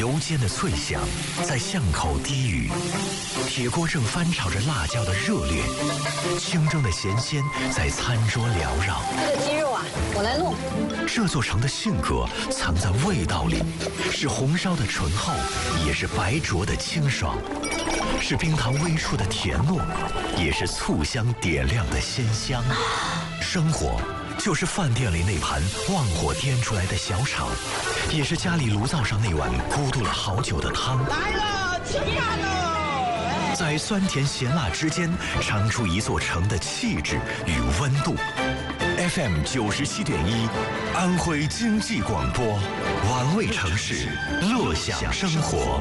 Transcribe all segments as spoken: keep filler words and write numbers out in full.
油煎的脆香在巷口低语，铁锅正翻炒着辣椒的热烈，清蒸的咸鲜在餐桌缭绕。 这个鸡肉啊，我来弄。 这座城的性格藏在味道里，是红烧的醇厚，也是白灼的清爽，是冰糖微出的甜糯，也是醋香点亮的鲜香。生活就是饭店里那盘旺火颠出来的小炒，也是家里炉灶上那碗咕嘟了好久的汤。 来了，吃饭喽！ 在酸甜咸辣之间，尝出一座城的气质与温度。F M 九十七点一，安徽经济广播，玩味城市，乐享生活。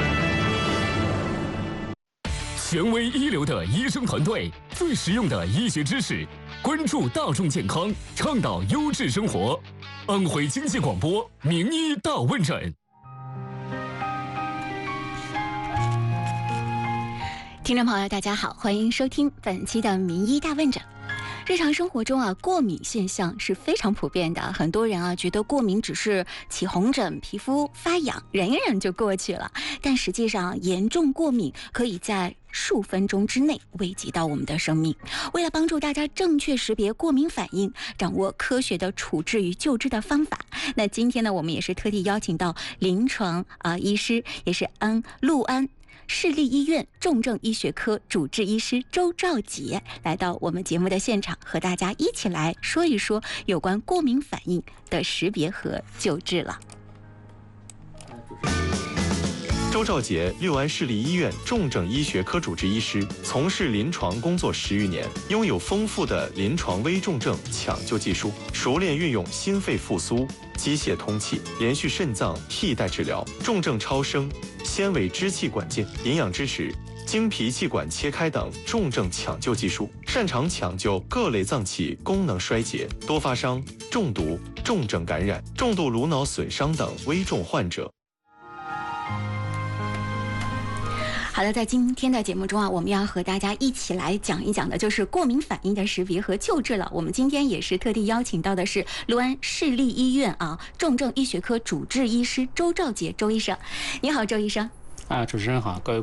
权威一流的医生团队，最实用的医学知识，关注大众健康，倡导优质生活。安徽经济广播名医大问诊。 听众朋友，大家好，欢迎收听本期的名医大问诊。日常生活中啊，过敏现象是非常普遍的。很多人啊觉得过敏只是起红疹、皮肤发痒，忍一忍就过去了。但实际上，严重过敏可以在数分钟之内危及到我们的生命。为了帮助大家正确识别过敏反应，掌握科学的处置与救治的方法，那今天呢，我们也是特地邀请到临床啊、呃、医师，也是安六安市立医院重症医学科主治医师周兆杰来到我们节目的现场，和大家一起来说一说有关过敏反应的识别和救治了。 周兆杰，六安市立医院重症医学科主治医师，从事临床工作十余年，拥有丰富的临床危重症抢救技术，熟练运用心肺复苏、机械通气、连续肾脏替代治疗、重症超声、纤维支气管镜、营养支持、经皮气管切开等重症抢救技术，擅长抢救各类脏器功能衰竭、多发伤、中毒、重症感染、重度颅脑损伤等危重患者。 好的，在今天的节目中啊，我们要和大家一起来讲一讲的就是过敏反应的识别和救治了。我们今天也是特地邀请到的是六安市立医院啊重症医学科主治医师周兆杰周医生。你好，周医生。 啊，主持人好，各位